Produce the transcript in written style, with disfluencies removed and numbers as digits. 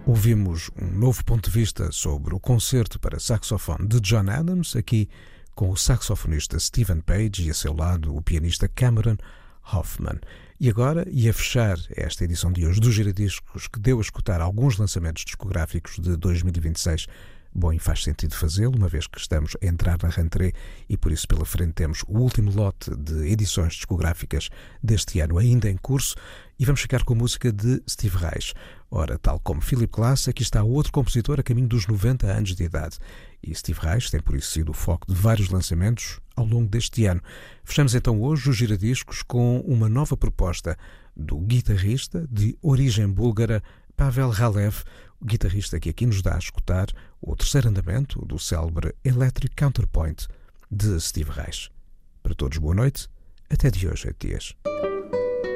Ouvimos um novo ponto de vista sobre o concerto para saxofone de John Adams, aqui com o saxofonista Stephen Page e a seu lado o pianista Cameron Hoffman. E agora, e a fechar esta edição de hoje do Giradiscos, que deu a escutar alguns lançamentos discográficos de 2026, bom, e faz sentido fazê-lo, uma vez que estamos a entrar na rentrée e por isso pela frente temos o último lote de edições discográficas deste ano ainda em curso, e vamos ficar com a música de Steve Reich. Ora, tal como Philip Glass, aqui está outro compositor a caminho dos 90 anos de idade. E Steve Reich tem por isso sido o foco de vários lançamentos ao longo deste ano. Fechamos então hoje os giradiscos com uma nova proposta do guitarrista de origem búlgara Pavel Ralev, o guitarrista que aqui nos dá a escutar o terceiro andamento do célebre Electric Counterpoint de Steve Reich. Para todos, boa noite. Até de hoje, 8 dias.